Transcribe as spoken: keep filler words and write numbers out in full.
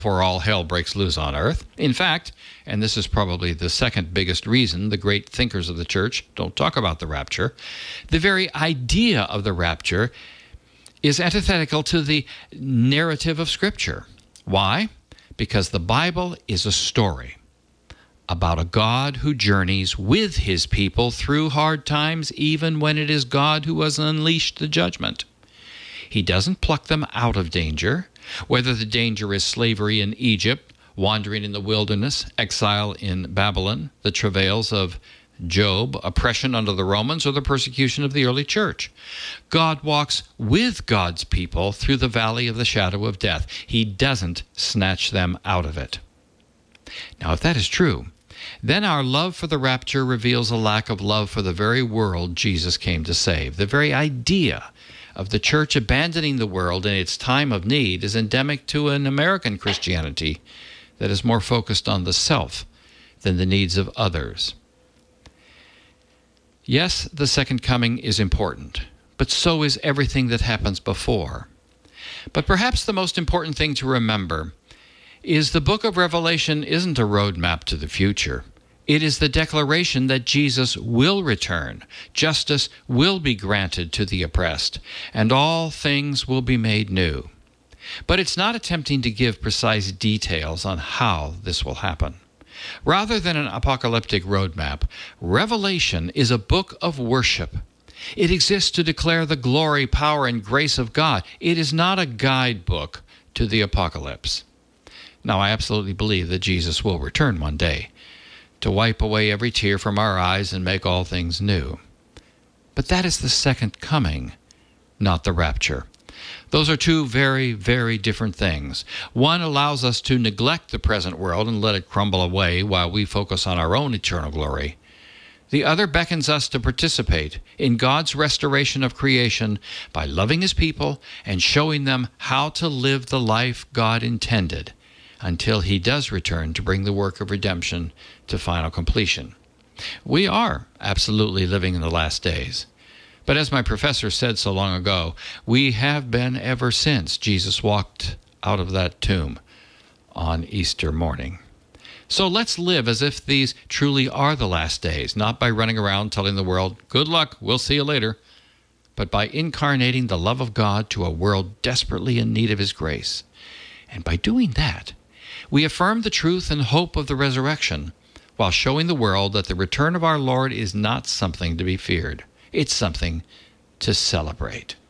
before all hell breaks loose on earth. In fact, and this is probably the second biggest reason the great thinkers of the church don't talk about the rapture, the very idea of the rapture is antithetical to the narrative of Scripture. Why? Because the Bible is a story about a God who journeys with his people through hard times, even when it is God who has unleashed the judgment. He doesn't pluck them out of danger, whether the danger is slavery in Egypt, wandering in the wilderness, exile in Babylon, the travails of Job, oppression under the Romans, or the persecution of the early church. God walks with God's people through the valley of the shadow of death. He doesn't snatch them out of it. Now, if that is true, then our love for the rapture reveals a lack of love for the very world Jesus came to save. The very idea of the church abandoning the world in its time of need is endemic to an American Christianity that is more focused on the self than the needs of others. Yes, the second coming is important, but so is everything that happens before. But perhaps the most important thing to remember is the book of Revelation isn't a roadmap to the future. It is the declaration that Jesus will return, justice will be granted to the oppressed, and all things will be made new. But it's not attempting to give precise details on how this will happen. Rather than an apocalyptic roadmap, Revelation is a book of worship. It exists to declare the glory, power, and grace of God. It is not a guidebook to the apocalypse. Now, I absolutely believe that Jesus will return one day to wipe away every tear from our eyes and make all things new. But that is the second coming, not the rapture. Those are two very, very different things. One allows us to neglect the present world and let it crumble away while we focus on our own eternal glory. The other beckons us to participate in God's restoration of creation by loving his people and showing them how to live the life God intended until he does return to bring the work of redemption to final completion. We are absolutely living in the last days. But as my professor said so long ago, we have been ever since Jesus walked out of that tomb on Easter morning. So let's live as if these truly are the last days, not by running around telling the world, good luck, we'll see you later, but by incarnating the love of God to a world desperately in need of his grace. And by doing that, we affirm the truth and hope of the resurrection while showing the world that the return of our Lord is not something to be feared. It's something to celebrate.